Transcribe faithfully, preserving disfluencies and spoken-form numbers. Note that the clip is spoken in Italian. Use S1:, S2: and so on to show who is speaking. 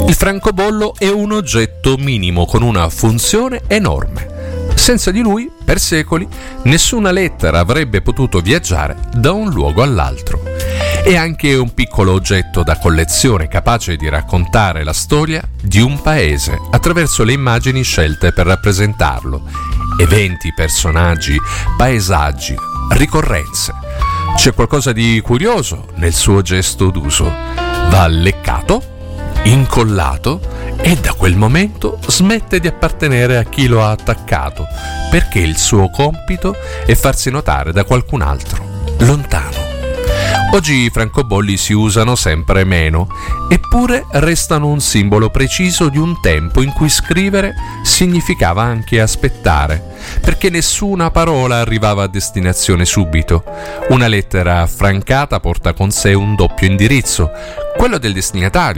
S1: Il francobollo è un oggetto minimo con una funzione enorme. Senza di lui, per secoli, nessuna lettera avrebbe potuto viaggiare da un luogo all'altro. È anche un piccolo oggetto da collezione capace di raccontare la storia di un paese attraverso le immagini scelte per rappresentarlo. Eventi, personaggi, paesaggi, ricorrenze. C'è qualcosa di curioso nel suo gesto d'uso. Va leccato, incollato e da quel momento smette di appartenere a chi lo ha attaccato, perché il suo compito è farsi notare da qualcun altro, lontano. Oggi i francobolli si usano sempre meno, eppure restano un simbolo preciso di un tempo in cui scrivere significava anche aspettare, perché nessuna parola arrivava a destinazione subito. Una lettera affrancata porta con sé un doppio indirizzo, quello del destinatario,